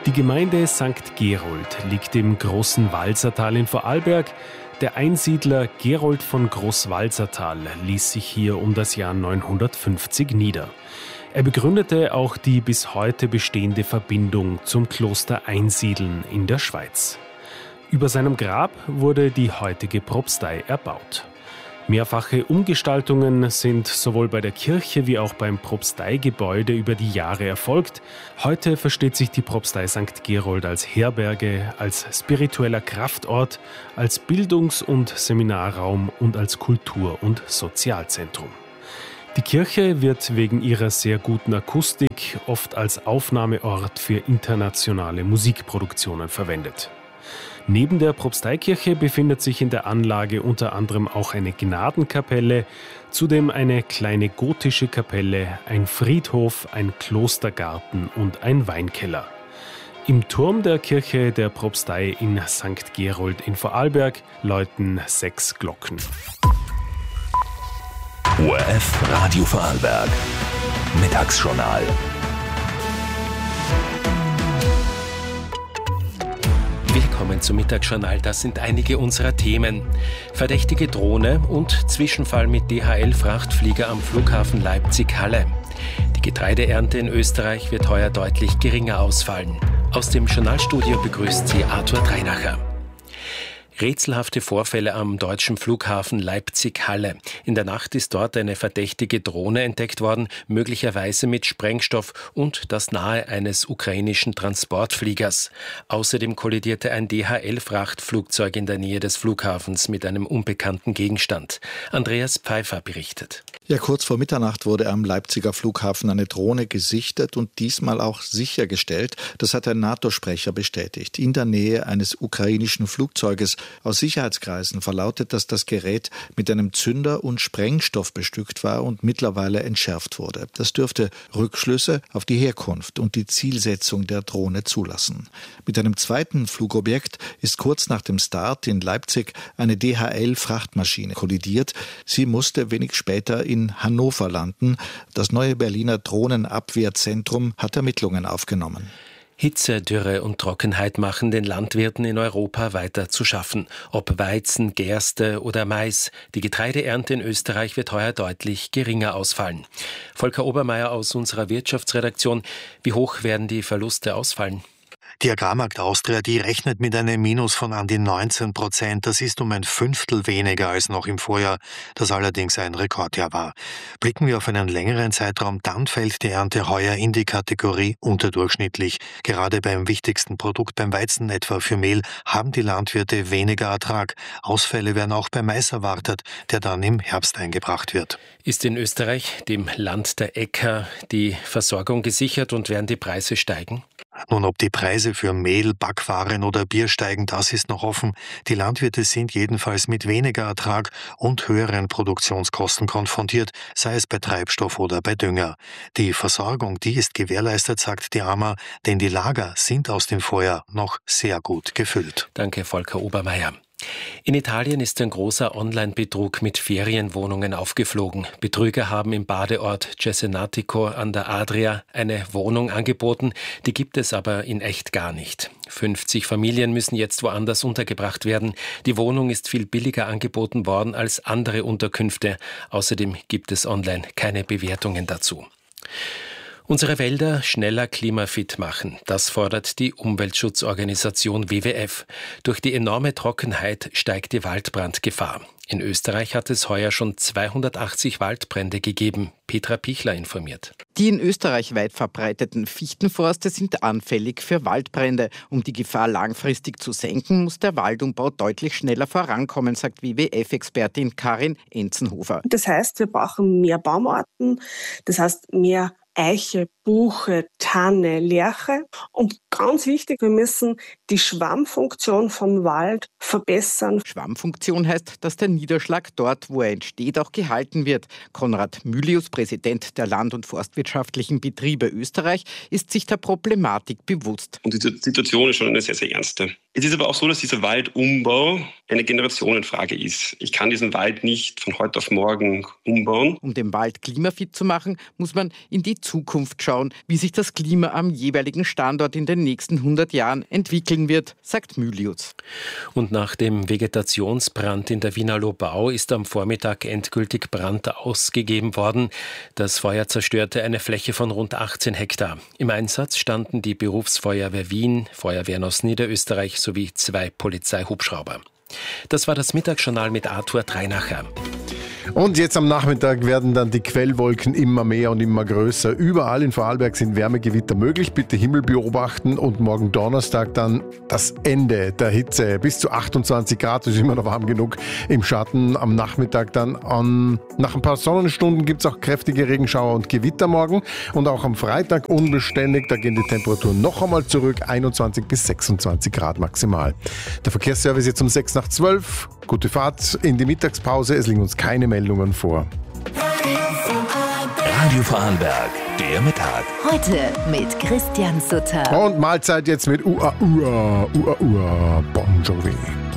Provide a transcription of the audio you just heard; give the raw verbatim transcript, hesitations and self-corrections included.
Die Gemeinde Sankt Gerold liegt im Großen Walsertal in Vorarlberg. Der Einsiedler Gerold von Großwalsertal ließ sich hier um das Jahr neunhundertfünfzig nieder. Er begründete auch die bis heute bestehende Verbindung zum Kloster Einsiedeln in der Schweiz. Über seinem Grab wurde die heutige Propstei erbaut. Mehrfache Umgestaltungen sind sowohl bei der Kirche wie auch beim Propsteigebäude über die Jahre erfolgt. Heute versteht sich die Propstei Sankt Gerold als Herberge, als spiritueller Kraftort, als Bildungs- und Seminarraum und als Kultur- und Sozialzentrum. Die Kirche wird wegen ihrer sehr guten Akustik oft als Aufnahmeort für internationale Musikproduktionen verwendet. Neben der Propsteikirche befindet sich in der Anlage unter anderem auch eine Gnadenkapelle, zudem eine kleine gotische Kapelle, ein Friedhof, ein Klostergarten und ein Weinkeller. Im Turm der Kirche der Propstei in Sankt Gerold in Vorarlberg läuten sechs Glocken. O R F Radio Vorarlberg. Mittagsjournal. Willkommen zum Mittagsjournal, das sind einige unserer Themen. Verdächtige Drohne und Zwischenfall mit D H L-Frachtflieger am Flughafen Leipzig-Halle. Die Getreideernte in Österreich wird heuer deutlich geringer ausfallen. Aus dem Journalstudio begrüßt sie Arthur Dreinacher. Rätselhafte Vorfälle am deutschen Flughafen Leipzig-Halle. In der Nacht ist dort eine verdächtige Drohne entdeckt worden, möglicherweise mit Sprengstoff und das nahe eines ukrainischen Transportfliegers. Außerdem kollidierte ein D H L-Frachtflugzeug in der Nähe des Flughafens mit einem unbekannten Gegenstand. Andreas Pfeiffer berichtet. Ja, kurz vor Mitternacht wurde am Leipziger Flughafen eine Drohne gesichtet und diesmal auch sichergestellt. Das hat ein NATO-Sprecher bestätigt. In der Nähe eines ukrainischen Flugzeuges. Aus Sicherheitskreisen verlautet, dass das Gerät mit einem Zünder und Sprengstoff bestückt war und mittlerweile entschärft wurde. Das dürfte Rückschlüsse auf die Herkunft und die Zielsetzung der Drohne zulassen. Mit einem zweiten Flugobjekt ist kurz nach dem Start in Leipzig eine D H L-Frachtmaschine kollidiert. Sie musste wenig später in Hannover landen. Das neue Berliner Drohnenabwehrzentrum hat Ermittlungen aufgenommen. Hitze, Dürre und Trockenheit machen den Landwirten in Europa weiter zu schaffen. Ob Weizen, Gerste oder Mais. Die Getreideernte in Österreich wird heuer deutlich geringer ausfallen. Volker Obermeier aus unserer Wirtschaftsredaktion. Wie hoch werden die Verluste ausfallen? Die Agrarmarkt Austria, die rechnet mit einem Minus von an die neunzehn Prozent. Das ist um ein Fünftel weniger als noch im Vorjahr, das allerdings ein Rekordjahr war. Blicken wir auf einen längeren Zeitraum, dann fällt die Ernte heuer in die Kategorie unterdurchschnittlich. Gerade beim wichtigsten Produkt, beim Weizen, etwa für Mehl, haben die Landwirte weniger Ertrag. Ausfälle werden auch beim Mais erwartet, der dann im Herbst eingebracht wird. Ist in Österreich, dem Land der Äcker, die Versorgung gesichert und werden die Preise steigen? Nun, ob die Preise für Mehl, Backwaren oder Bier steigen, das ist noch offen. Die Landwirte sind jedenfalls mit weniger Ertrag und höheren Produktionskosten konfrontiert, sei es bei Treibstoff oder bei Dünger. Die Versorgung, die ist gewährleistet, sagt die A M A, denn die Lager sind aus dem Vorjahr noch sehr gut gefüllt. Danke, Volker Obermeier. In Italien ist ein großer Online-Betrug mit Ferienwohnungen aufgeflogen. Betrüger haben im Badeort Cesenatico an der Adria eine Wohnung angeboten, die gibt es aber in echt gar nicht. fünfzig Familien müssen jetzt woanders untergebracht werden. Die Wohnung ist viel billiger angeboten worden als andere Unterkünfte. Außerdem gibt es online keine Bewertungen dazu. Unsere Wälder schneller klimafit machen, das fordert die Umweltschutzorganisation W W F. Durch die enorme Trockenheit steigt die Waldbrandgefahr. In Österreich hat es heuer schon zweihundertachtzig Waldbrände gegeben. Petra Pichler informiert. Die in Österreich weit verbreiteten Fichtenforste sind anfällig für Waldbrände. Um die Gefahr langfristig zu senken, muss der Waldumbau deutlich schneller vorankommen, sagt W W F-Expertin Karin Enzenhofer. Das heißt, wir brauchen mehr Baumarten, das heißt mehr Eiche, Buche, Tanne, Lärche. Und ganz wichtig, wir müssen die Schwammfunktion vom Wald verbessern. Schwammfunktion heißt, dass der Niederschlag dort, wo er entsteht, auch gehalten wird. Konrad Mülius, Präsident der Land- und Forstwirtschaftlichen Betriebe Österreich, ist sich der Problematik bewusst. Und die Situation ist schon eine sehr, sehr ernste. Es ist aber auch so, dass dieser Waldumbau eine Generationenfrage ist. Ich kann diesen Wald nicht von heute auf morgen umbauen. Um den Wald klimafit zu machen, muss man in die die Zukunft schauen, wie sich das Klima am jeweiligen Standort in den nächsten hundert Jahren entwickeln wird, sagt Mylius. Und nach dem Vegetationsbrand in der Wiener Lobau ist am Vormittag endgültig Brand ausgegeben worden. Das Feuer zerstörte eine Fläche von rund achtzehn Hektar. Im Einsatz standen die Berufsfeuerwehr Wien, Feuerwehren aus Niederösterreich sowie zwei Polizeihubschrauber. Das war das Mittagsjournal mit Arthur Dreinacher. Und jetzt am Nachmittag werden dann die Quellwolken immer mehr und immer größer. Überall in Vorarlberg sind Wärmegewitter möglich. Bitte Himmel beobachten und morgen Donnerstag dann das Ende der Hitze. Bis zu achtundzwanzig Grad, das ist immer noch warm genug im Schatten. Am Nachmittag dann an, nach ein paar Sonnenstunden gibt es auch kräftige Regenschauer und Gewitter morgen. Und auch am Freitag unbeständig, da gehen die Temperaturen noch einmal zurück. einundzwanzig bis sechsundzwanzig Grad maximal. Der Verkehrsservice jetzt um sechs nach zwölf. Gute Fahrt in die Mittagspause. Es liegen uns keine Meldungen vor. Radio Vorarlberg, der Mittag. Heute mit Christian Sutter. Und Mahlzeit jetzt mit Ua Ua Ua Ua Bon Jovi.